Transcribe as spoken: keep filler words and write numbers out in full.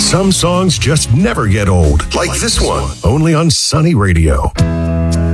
Some songs just never get old, like this one, only on Sunny Radio.